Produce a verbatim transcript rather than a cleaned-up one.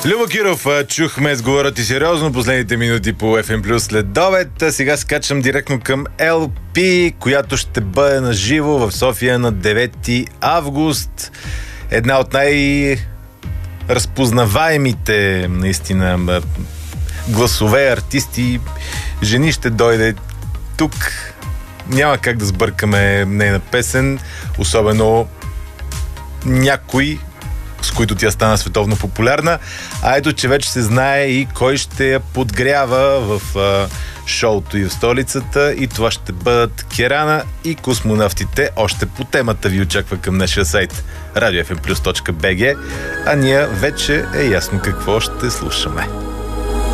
Любо Киров, чухме сговора ти сериозно последните минути по Еф Ем Плюс след обед. Сега скачам директно към Ел Пи, която ще бъде на живо в София на девети август. Една от най-разпознаваемите наистина гласове, артисти, жени ще дойде тук. Няма как да сбъркаме нейна песен, особено някой, с които тя стана световно популярна. А ето, че вече се знае и кой ще я подгрява в а, шоуто и в столицата. И това ще бъдат Керана и космонавтите. Още по темата ви очаква към нашия сайт радио еф ем плюс точка би джи. А ние вече е ясно какво ще слушаме.